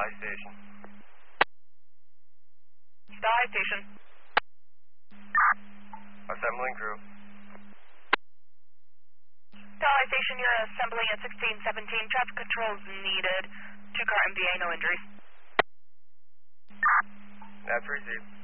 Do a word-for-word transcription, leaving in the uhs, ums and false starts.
Delhi Station. Delhi Station. Assembling crew. Delhi Station, you're assembling at sixteen seventeen. Traffic control is needed. Two car M V A, no injuries. That's received.